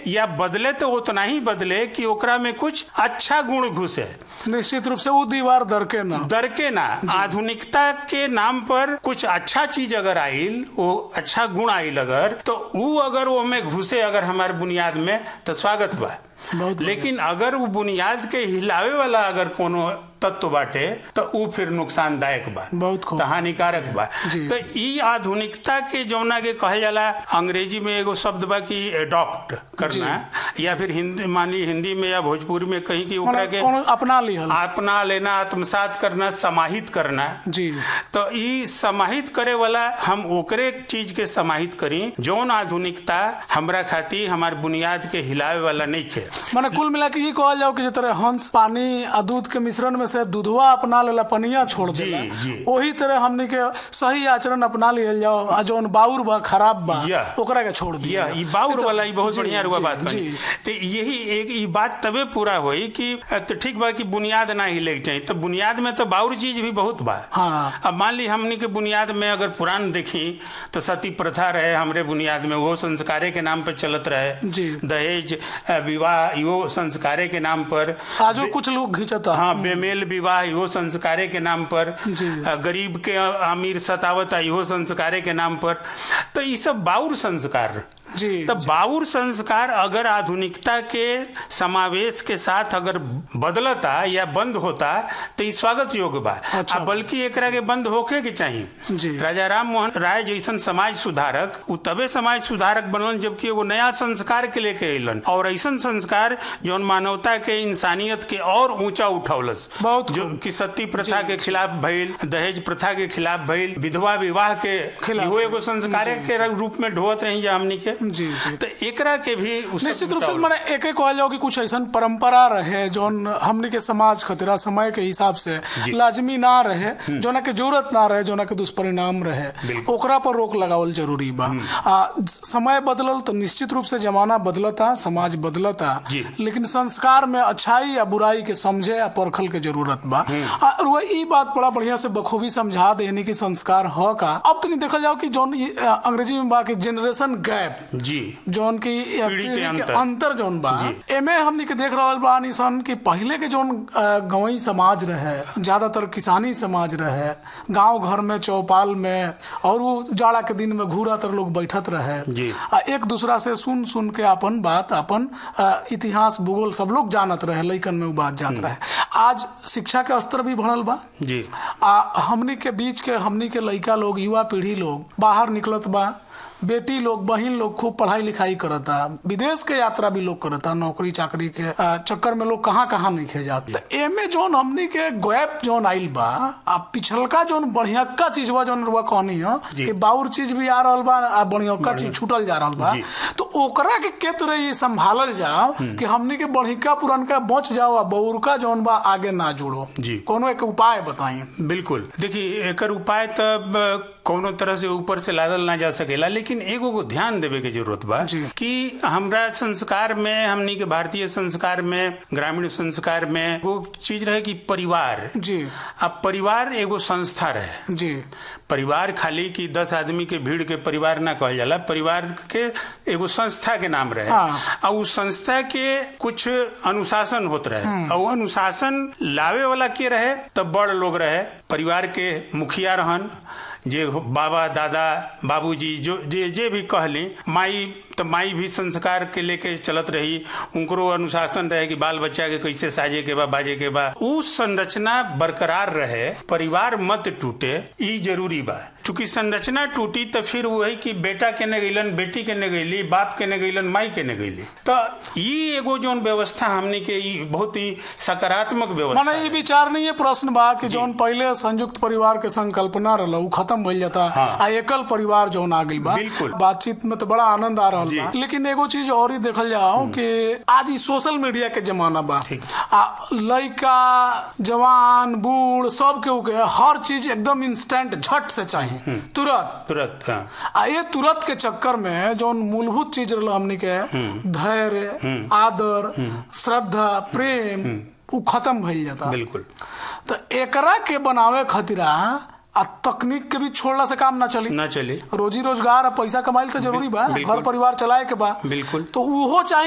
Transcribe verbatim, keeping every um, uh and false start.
या बदले तो उतना ही बदले कि ओकरा में कुछ अच्छा गुण घुसे। निश्चित रूप से वो दीवार दरके ना दरके ना आधुनिकता के नाम पर कुछ अच्छा चीज अगर आइल, वो अच्छा गुण आइल अगर, तो वो अगर वो में घुसे अगर हमारे बुनियाद में तो स्वागत बा। लेकिन अगर वो बुनियाद के हिलावे वाला अगर कोनो तत्व बाटे तो ऊ फिर नुकसानदायक बा, बहुत तो हानिकारक बा। तो ई आधुनिकता के जौना के कहल जाला, अंग्रेजी में एगो शब्द बा कि एडॉप्ट करना, या फिर हिंदी मानी हिंदी में या भोजपुरी में कहीं कि ओकरा के अपना लिया अपना लेना, आत्मसात करना, समाहित करना जी। तो ई समाहित करे वाला हम ओकरे चीज के समाहित करी जौन आधुनिकता हमरा खाती हमार बुनियाद के हिलावे वाला नहीं खे। माने कुल मिला के ये कहल जाओ कि जिस तरह हंस पानी आ दूध के मिश्रण में से दूधवा अपना लेला, पनिया छोड़ देला, वही तरह हमने के सही आचरण अपना लियल जाओ, आ जौन बाउर बा खराब बा ओकरा के छोड़ दिया। ई बाउर वाला ई बहुत बढ़िया रुआ बात कही। तो यही एक ई बात तबे पूरा होई कि तो ठीक बा कि बुनियाद ना हिले के चाहिए, तो बुनियाद में तो बाउर चीज भी बहुत बा। हाँ। अब मान ली हमने के बुनियाद में अगर पुराण देखी तो सती प्रथा रहे हमरे बुनियाद में, वो संस्कारे के नाम पर चलत रहे। दहेज विवाह यो संस्कारे के नाम पर आजो कुछ लोग घिंचता। हाँ, बेमेल विवाह यो संस्कारे के नाम पर, गरीब के अमीर सतावत यो संस्कारे के नाम पर। तो ये सब बाउर संस्कार जी। तो बाउर संस्कार अगर आधुनिकता के समावेश के साथ अगर बदलता या बंद होता तो ये स्वागत योग्य बा। अच्छा। बल्कि एकरा के बंद होके के चाहिए। राजा राम मोहन राय जैसन समाज सुधारक उ तबे समाज सुधारक बनलन जबकि एगो नया संस्कार के लेके अलन, और ऐसा संस्कार जौन मानवता के इंसानियत के और ऊंचा उठौलस, जो कि सती प्रथा के खिलाफ भइल, दहेज प्रथा के खिलाफ भइल, विधवा विवाह के एगो संस्कार के रूप में ढोत रही हमनी के जी जी। तो एकरा के भी निश्चित रूप से मैंने एक एक कहल जाओ कि कुछ ऐसा परंपरा रहे जोन हमने के समाज खतरा समय के हिसाब से लाजमी ना रहे, जोना के जरूरत ना रहे, जोना के दुष्परिणाम रहे, ओकरा पर रोक लगावल जरूरी बा। आ, समय बदलल तो निश्चित रूप से जमाना बदलता, समाज बदलता, लेकिन संस्कार में अच्छाई या बुराई के समझे या परखल के जरूरत बा। और वह ई बात बड़ा बढ़िया से बखूबी समझा देने की संस्कार ह का। अब तो नहीं देखल जाओ कि जोन अंग्रेजी में बा कि जनरेशन गैप जी, जोन की पीढ़ी के अंतर, अंतर जोन बा एमे हमनी के देख रहल बा निसन कि पहले के जोन गंवई समाज रहे, ज्यादातर किसानी समाज रहे, गांव घर में चौपाल में और वो जाड़ा के दिन में घूरा तर लोग बैठत रहे, आ एक दूसरा से सुन सुन के अपन बात अपन इतिहास भूगोल सब लोग जानत रहे, लइकन में वो बात जात रहे। आज शिक्षा के स्तर भी बढ़ल बा जी। आ हमनी के बीच के हमनी के लइका लोग, युवा पीढ़ी लोग बाहर निकलत बा, बेटी लोग बहन लोग खूब पढ़ाई लिखाई करता, विदेश के यात्रा भी लोग करता, नौकरी चाकरी के चक्कर में लोग कहाँ कहाँ नहीं खे जाते। एमे जोन हमनी के गैप जोन आइल बा, आ पिछलका जोन बढ़ियक्का चीज बा जोन रुआ कहनी है कि बाउर चीज भी आ रहल बा, आ बढ़ियक्का चीज छूटल जा रहल बा, तो ओकरा के के तरह ये संभालल जाओ कि हमनी के बढ़ियक्का पुरनका बच जाओ, आ बाउरका जोन बा आगे ना जुड़ो। कोनो एक उपाय बताई। बिल्कुल, देखिए एकर उपाय तब कोनो तरह से ऊपर से लादल ना जा सकेला, लेकिन एगो को ध्यान देवे के जरूरत बा कि हमरा संस्कार में, हमनी के भारतीय संस्कार में, ग्रामीण संस्कार में वो चीज रहे कि परिवार जी। अब परिवार एगो संस्था रहे जी। परिवार खाली कि दस आदमी के भीड़ के परिवार ना कहल जाला, परिवार के एगो संस्था के नाम रहे। हाँ। और उस संस्था के कुछ अनुशासन होत रहे, और अनुशासन लावे वाला के रहे तब बड़ लोग रहे, परिवार के मुखिया रहन, जे बाबा दादा बाबूजी जो जे जे भी कहली, माई तो माई भी संस्कार के लेके चलत रही, उनको अनुशासन रहे कि बाल बच्चा के कैसे साजे के बा बाजे के बा, उ संरचना बरकरार रहे, परिवार मत टूटे, ई जरूरी बा। चूंकि संरचना टूटी तो फिर वही कि बेटा के ने गईलन, बेटी के ने गईली, बाप के ने गईलन, माई के ने गईली, तो ये एगो जोन व्यवस्था हमने के बहुत ही सकारात्मक व्यवस्था। माने ये विचार नहीं है, प्रश्न बा कि जोन पहले संयुक्त परिवार के संकल्पना रहला उ खत्म भइल जाता। हाँ। आ एकल परिवार जोन आ गई बा। बिल्कुल। बातचीत में तो बड़ा आनंद आ रहा बा, लेकिन एगो चीज और ही देखल जाओ कि आज ही सोशल मीडिया के जमाना बा, आ लइका जवान बूढ़ सब के उके हर चीज एकदम इंस्टेंट झट से चाहिए, तुरंत तुरंत। हाँ। आ ये तुरंत के चक्कर में जो मूलभूत चीज रहला हमनी के धैर्य, आदर, श्रद्धा, प्रेम वो खत्म भइल जाता। बिल्कुल। तो एकरा के बनावे खातिरा आ तकनीक के भी छोड़ला से काम ना चली ना चली, रोजी रोजगार पैसा कमाइल तो जरूरी बा, घर परिवार चलाए के बा। बिल्कुल। तो वो चाहिए